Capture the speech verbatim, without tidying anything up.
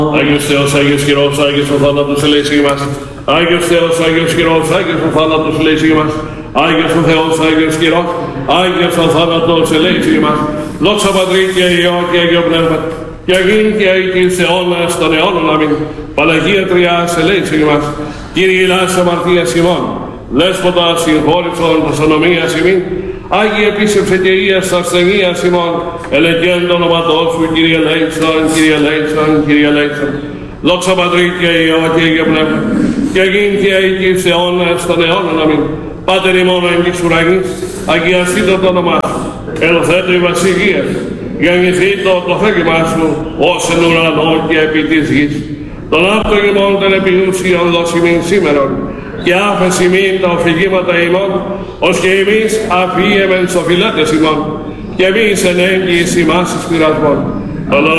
Άγιος Θεός, Άγιος Χειρός, Άγιος ο θάνατος ελέησι ημάς. Άγιος Θεός, Άγιος Χειρός, Άγιος ο θάνατος ελέησι ημάς. Άγιος ο Θεός, Άγιος Χειρός, Άγιος ο θάνατος ελέησι ημάς. Δόξα Πατρί και Υιό και Αγίο Πνεύμα, και αγήν και αίκης αιώνας των αιώνων αμήν. Παναγία Τριάς ελέησι ημάς. Κύριε Ηλάς αμαρτίας ημών, Δέσποτα συγχώρησον τας ανομίας ημίν, Άγιε επίσεψε και ίας ασθενείας ημών, ελεγγέν το όνοματό σου, Κύριε ελέησον, Κύριε ελέησον, Κύριε ελέησον. Δόξα Πατρί και Υιό και Αγίο Πνεύμα, και αγήν και αίκης αιώνας των αιώνων αμήν. Πάτερ ημών εν της ουρανής, αγιαστήτω το όνομά σου, ελθέτω η βασιλεία σου, γεννηθήτω το θέλημά σου, ως εν ουρανό και επί της γης. Τον άρτον ημών των επιδούσιων δώσιμην σήμερον, και άφεση μην τα οφηγήματα ημών, ως και εμείς αφίεμεν σοφιλέτες ημών, και εμείς εν έγκυης ημάς εις πειρασμών.